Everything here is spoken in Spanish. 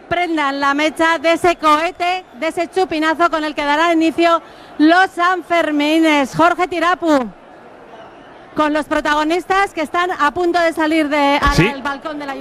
prendan la mecha de ese cohete, de ese chupinazo con el que darán inicio los Sanfermines. Jorge Tirapu, con los protagonistas que están a punto de salir al balcón de la